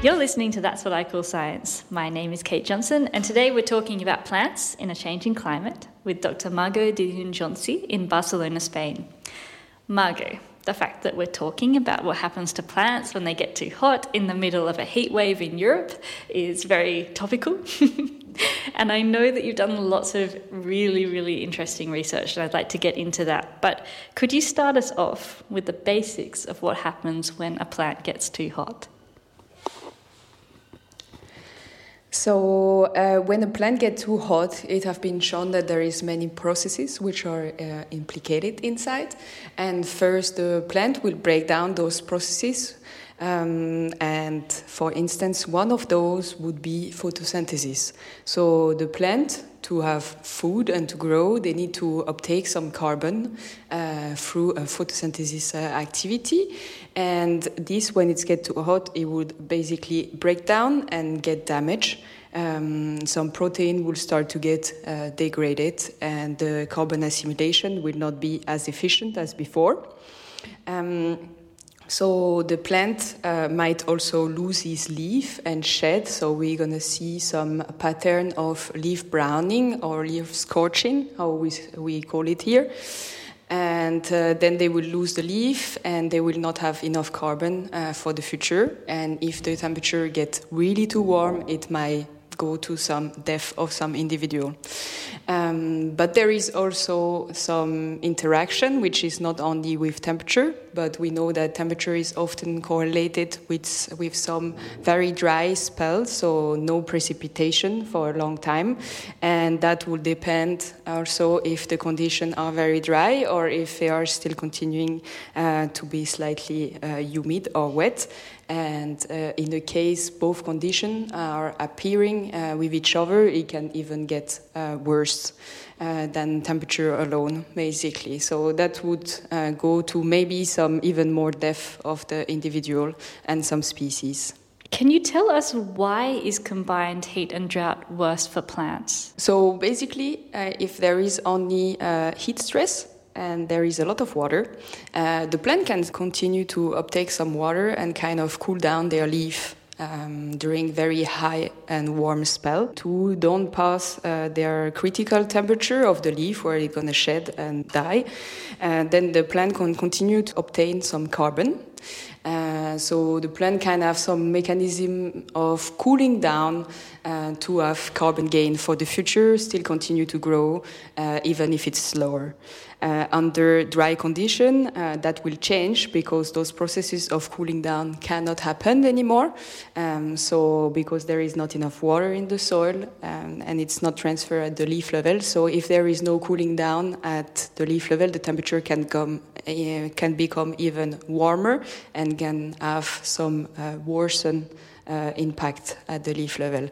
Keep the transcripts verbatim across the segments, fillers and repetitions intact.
You're listening to That's What I Call Science. My name is Kate Johnson, and today we're talking about plants in a changing climate with Doctor Margot Dihun-Joncé in Barcelona, Spain. Margot, the fact that we're talking about what happens to plants when they get too hot in the middle of a heat wave in Europe is very topical. And I know that you've done lots of really, really interesting research, and I'd like to get into that. But could you start us off with the basics of what happens when a plant gets too hot? So uh, when a plant gets too hot, it has been shown that there is many processes which are uh, implicated inside. And first, the plant will break down those processes. Um, and for instance, one of those would be photosynthesis. So the plant, to have food and to grow, they need to uptake some carbon uh, through a photosynthesis uh, activity. And this, when it gets too hot, it would basically break down and get damaged. Um, some protein will start to get uh, degraded, and the carbon assimilation will not be as efficient as before. Um, So the plant uh, might also lose its leaf and shed, so we're going to see some pattern of leaf browning or leaf scorching, how we, we call it here. And uh, then they will lose the leaf and they will not have enough carbon uh, for the future. And if the temperature gets really too warm, it might go to some death of some individual. Um, but there is also some interaction, which is not only with temperature, but we know that temperature is often correlated with, with some very dry spells, so no precipitation for a long time. And that will depend also if the conditions are very dry or if they are still continuing uh, to be slightly uh, humid or wet. And uh, in the case both conditions are appearing uh, with each other, it can even get uh, worse uh, than temperature alone, basically. So that would uh, go to maybe some even more death of the individual and some species. Can you tell us why is combined heat and drought worse for plants? So basically, uh, if there is only uh, heat stress, and there is a lot of water, uh, the plant can continue to uptake some water and kind of cool down their leaf um, during very high and warm spell to don't pass uh, their critical temperature of the leaf where it's going to shed and die. And then the plant can continue to obtain some carbon. Uh, so the plant can have some mechanism of cooling down uh, to have carbon gain for the future, still continue to grow, uh, even if it's slower. Uh, under dry condition, uh, that will change because those processes of cooling down cannot happen anymore. Um, so because there is not enough water in the soil um, and it's not transferred at the leaf level. So if there is no cooling down at the leaf level, the temperature can come uh, can become even warmer and can have some uh, worsen Uh, impact at the leaf level.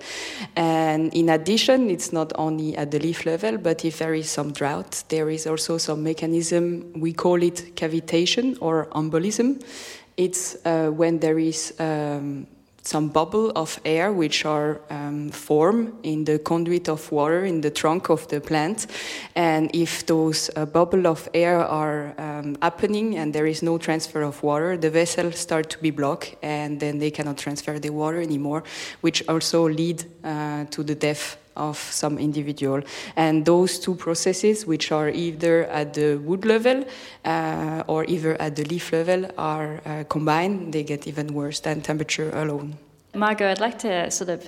And in addition, it's not only at the leaf level, but if there is some drought, there is also some mechanism, we call it cavitation or embolism. It's uh, when there is um, some bubble of air which are um, formed in the conduit of water in the trunk of the plant. And if those uh, bubble of air are um, happening and there is no transfer of water, the vessels start to be blocked and then they cannot transfer the water anymore, which also lead uh, to the death of some individual. And those two processes, which are either at the wood level uh, or either at the leaf level, are uh, combined, they get even worse than temperature alone. Margot, I'd like to sort of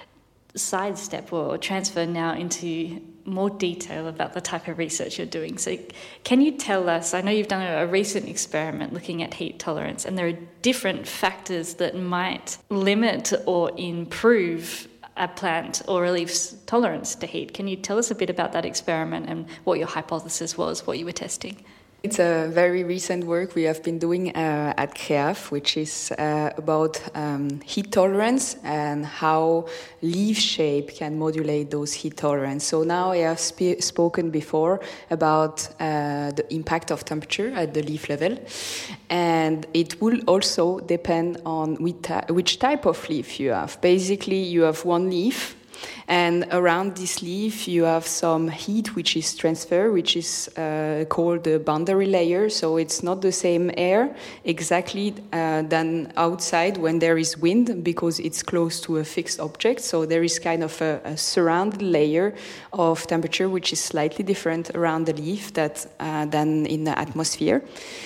sidestep or transfer now into more detail about the type of research you're doing. So can you tell us, I know you've done a, a recent experiment looking at heat tolerance, and there are different factors that might limit or improve a plant or a leaf's tolerance to heat. Can you tell us a bit about that experiment and what your hypothesis was, what you were testing? It's a very recent work we have been doing uh, at CREAF, which is uh, about um, heat tolerance and how leaf shape can modulate those heat tolerance. So now I have sp- spoken before about uh, the impact of temperature at the leaf level, and it will also depend on which, ta- which type of leaf you have. Basically, you have one leaf, And around this leaf, you have some heat which is transferred, which is uh, called the boundary layer. So it's not the same air exactly uh, than outside when there is wind, because it's close to a fixed object. So there is kind of a, a surrounded layer of temperature which is slightly different around the leaf that, uh, than in the atmosphere.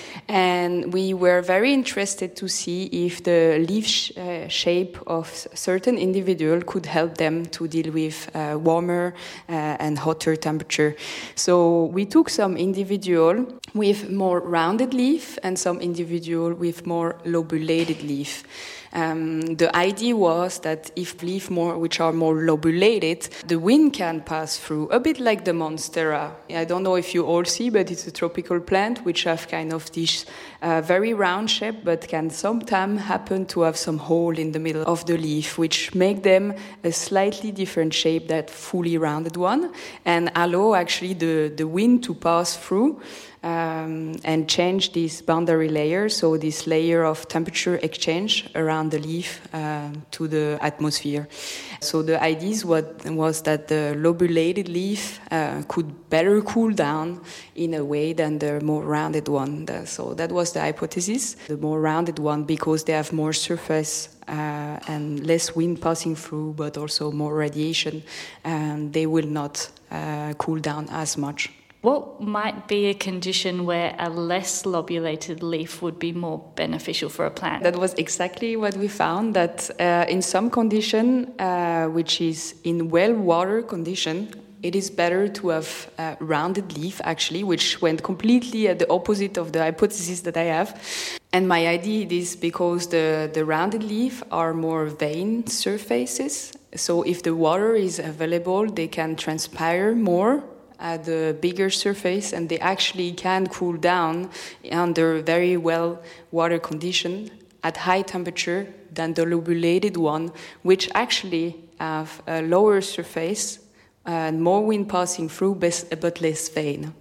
And we were very interested to see if the leaf sh- uh, shape of certain individual could help them to deal with uh, warmer uh, and hotter temperature. So we took some individual with more rounded leaf and some individual with more lobulated leaf. Um, the idea was that if leaves more, which are more lobulated, the wind can pass through, a bit like the monstera. I don't know if you all see, but it's a tropical plant which have kind of this uh, very round shape, but can sometimes happen to have some hole in the middle of the leaf, which make them a slightly different shape than fully rounded one, and allow actually the, the wind to pass through. Um, and change this boundary layer, so this layer of temperature exchange around the leaf uh, to the atmosphere. So the idea what, was that the lobulated leaf uh, could better cool down in a way than the more rounded one. So that was the hypothesis. The more rounded one, because they have more surface uh, and less wind passing through, but also more radiation, and they will not uh, cool down as much. What might be a condition where a less lobulated leaf would be more beneficial for a plant? That was exactly what we found, that uh, in some condition, uh, which is in well-water condition, it is better to have a rounded leaf, actually, which went completely at the opposite of the hypothesis that I have. And my idea is because the, the rounded leaf are more vein surfaces. So if the water is available, they can transpire more at the bigger surface, and they actually can cool down under very well water condition at high temperature than the lobulated one, which actually have a lower surface and more wind passing through, but less vein.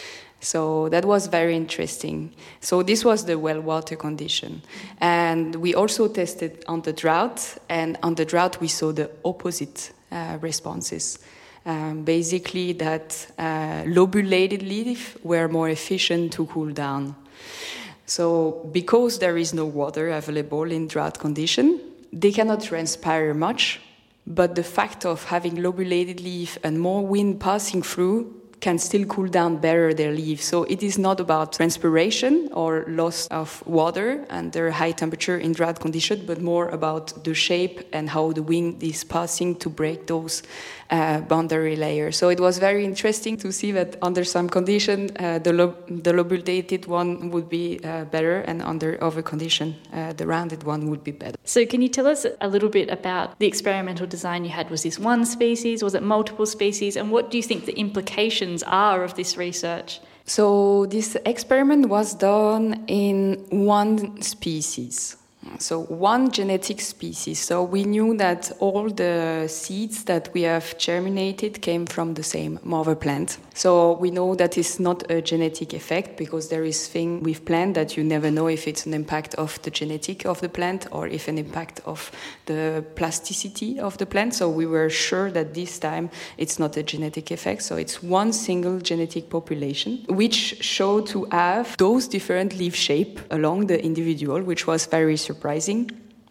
So that was very interesting. So this was the well water condition. And we also tested on the drought, and on the drought we saw the opposite uh, responses. Um, basically that uh, lobulated leaves were more efficient to cool down. So because there is no water available in drought condition, they cannot transpire much, but the fact of having lobulated leaf and more wind passing through can still cool down better their leaves. So it is not about transpiration or loss of water under high temperature in drought condition, but more about the shape and how the wind is passing to break those uh, boundary layers. So it was very interesting to see that under some condition, uh, the, lo- the lobulated one would be uh, better, and under other condition, uh, the rounded one would be better. So can you tell us a little bit about the experimental design you had? Was this one species? Was it multiple species? And what do you think the implications are of this research? So this experiment was done in one species. So one genetic species. So we knew that all the seeds that we have germinated came from the same mother plant. So we know that it's not a genetic effect, because there is thing with plant that you never know if it's an impact of the genetic of the plant or if an impact of the plasticity of the plant. So we were sure that this time it's not a genetic effect. So it's one single genetic population, which showed to have those different leaf shape along the individual, which was very surprising.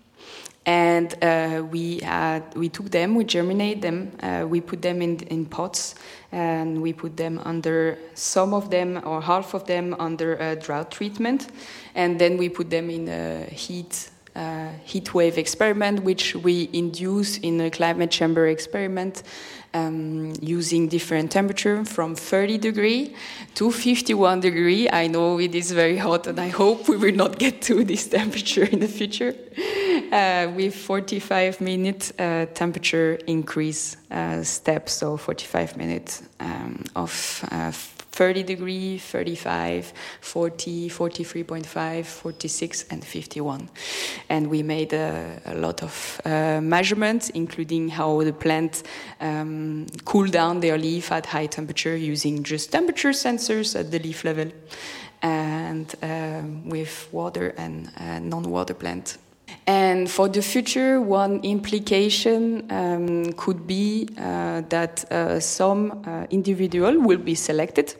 And uh, we had, we took them, we germinate them, uh, we put them in, in pots, and we put them under, some of them or half of them under a drought treatment, and then we put them in a heat uh, heat wave experiment, which we induce in a climate chamber experiment, um, using different temperature from thirty degree to fifty-one degree. I know it is very hot, and I hope we will not get to this temperature in the future. Uh, with forty-five minute uh, temperature increase uh, steps, so forty-five minutes um, of uh, thirty degree, thirty-five, forty, forty-three point five, forty-six, and fifty-one. And we made a, a lot of uh, measurements, including how the plant um, cool down their leaf at high temperature using just temperature sensors at the leaf level, and um, with water and uh, non-water plant. And for the future, one implication um, could be uh, that uh, some uh, individual will be selected.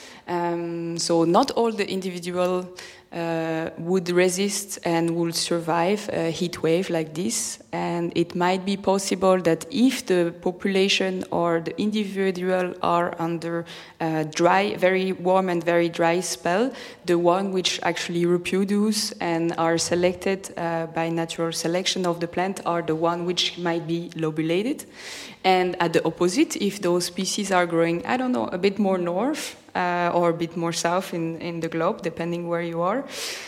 Um, so not all the individual uh, would resist and would survive a heat wave like this. And it might be possible that if the population or the individual are under a dry, very warm and very dry spell, the one which actually reproduce and are selected uh, by natural selection of the plant are the one which might be lobulated. And at the opposite, if those species are growing, I don't know, a bit more north, Uh, or a bit more south in, in the globe, depending where you are.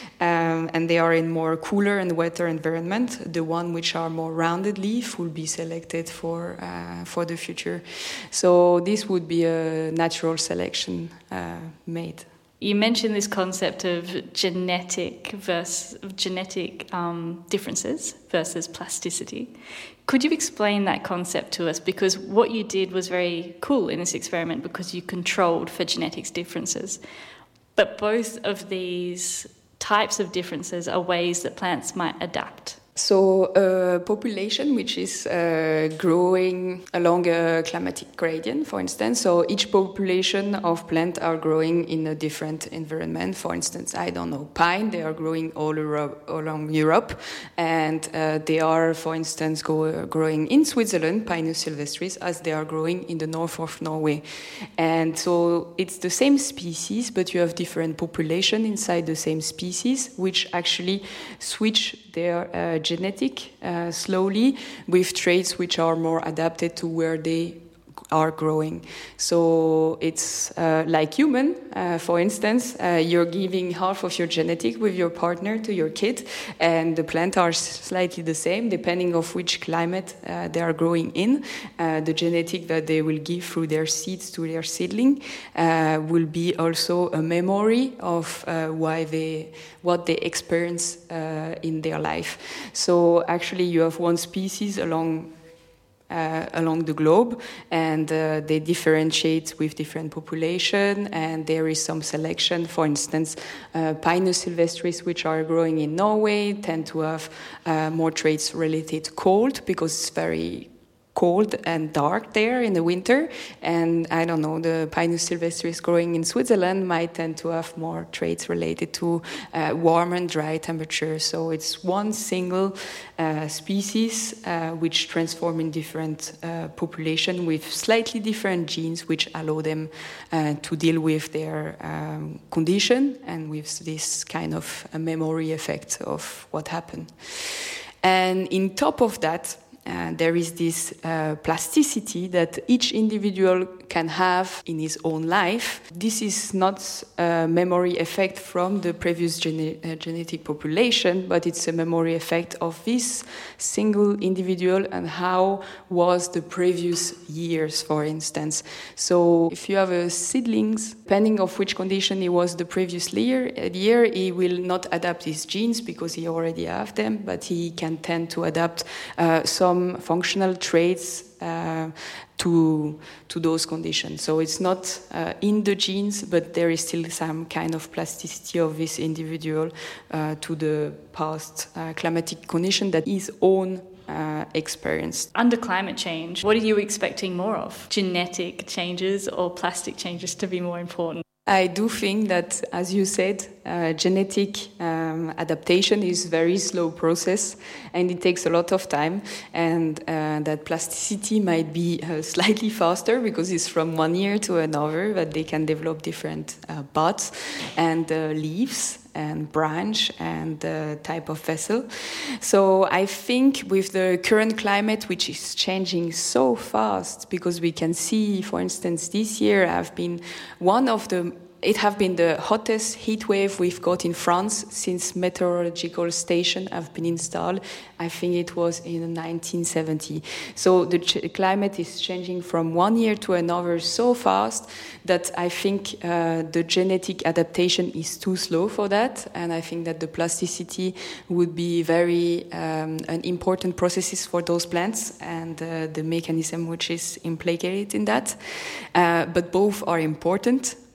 Um, and they are in more cooler and wetter environment. The one which are more rounded leaf will be selected for uh, for the future. So this would be a natural selection uh, made. You mentioned this concept of genetic versus genetic um, differences versus plasticity. Could you explain that concept to us? Because what you did was very cool in this experiment because you controlled for genetics differences. But both of these types of differences are ways that plants might adapt. So a population which is uh, growing along a climatic gradient, for instance. So each population of plants are growing in a different environment. For instance, I don't know, pine, they are growing all, Europe, all along Europe. And uh, they are, for instance, go, uh, growing in Switzerland, Pinus sylvestris, as they are growing in the north of Norway. And so it's the same species, but you have different population inside the same species, which actually switch their uh, genetic uh, slowly with traits which are more adapted to where they are growing. So it's uh, like human, uh, for instance, uh, you're giving half of your genetic with your partner to your kid, and the plants are slightly the same depending of which climate uh, they are growing in. Uh, the genetic that they will give through their seeds to their seedling uh, will be also a memory of uh, why they, what they experience uh, in their life. So actually you have one species along Uh, along the globe, and uh, they differentiate with different population, and there is some selection. For instance, uh, Pinus sylvestris, which are growing in Norway, tend to have uh, more traits related to cold because it's very cold and dark there in the winter. And I don't know, the Pinus sylvestris growing in Switzerland might tend to have more traits related to uh, warm and dry temperatures. So it's one single uh, species uh, which transform in different uh, population with slightly different genes which allow them uh, to deal with their um, condition and with this kind of a memory effect of what happened. And in top of that, Uh, there is this uh, plasticity that each individual can have in his own life. This is not a memory effect from the previous gene- uh, genetic population, but it's a memory effect of this single individual and how was the previous years, for instance. So if you have a seedlings, depending of which condition he was the previous year, year, he will not adapt his genes because he already have them, but he can tend to adapt uh, some functional traits uh, to to those conditions. So it's not uh, in the genes, but there is still some kind of plasticity of this individual uh, to the past uh, climatic condition that his own uh, experience. Under climate change, what are you expecting more of? Genetic changes or plastic changes to be more important? I do think that, as you said, uh, genetic um, adaptation is a very slow process and it takes a lot of time, and uh, that plasticity might be uh, slightly faster because it's from one year to another that they can develop different uh, buds and uh, leaves and branch and the type of vessel. So I think with the current climate, which is changing so fast, because we can see, for instance, this year have been one of the It have been the hottest heat wave we've got in France since meteorological stations have been installed. I think it was in nineteen seventy. So the ch- climate is changing from one year to another so fast that I think uh, the genetic adaptation is too slow for that. And I think that the plasticity would be very um, an important processes for those plants and uh, the mechanism which is implicated in that. Uh, but both are important.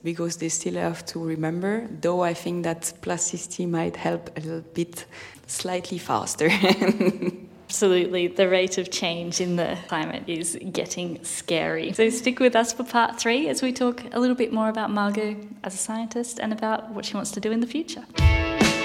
because they still have to remember, though I think that plasticity might help a little bit slightly faster. Absolutely. The rate of change in the climate is getting scary. So stick with us for part three as we talk a little bit more about Margot as a scientist and about what she wants to do in the future.